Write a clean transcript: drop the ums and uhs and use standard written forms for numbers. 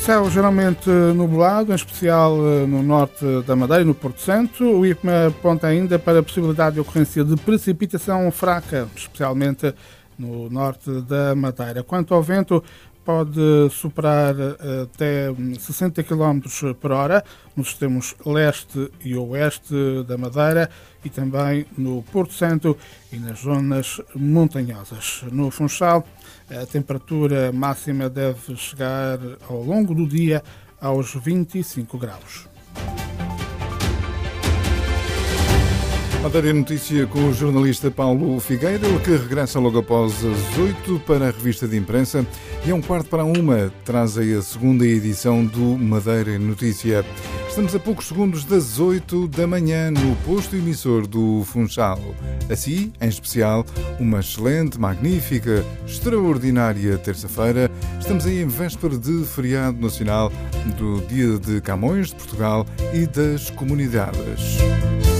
Céu geralmente nublado, em especial no norte da Madeira e no Porto Santo. O IPMA aponta ainda para a possibilidade de ocorrência de precipitação fraca, especialmente no norte da Madeira. Quanto ao vento, pode superar até 60 km por hora nos extremos leste e oeste da Madeira e também no Porto Santo e nas zonas montanhosas. No Funchal, a temperatura máxima deve chegar ao longo do dia aos 25 graus. Madeira Notícia com o jornalista Paulo Figueira, ele que regressa logo após as 8 para a revista de imprensa e a 1:15 traz aí a segunda edição do Madeira Notícia. Estamos a poucos segundos das 8 da manhã no posto emissor do Funchal. Assim, em especial, uma excelente, magnífica, extraordinária terça-feira. Estamos aí em véspera de feriado nacional do Dia de Camões de Portugal e das Comunidades.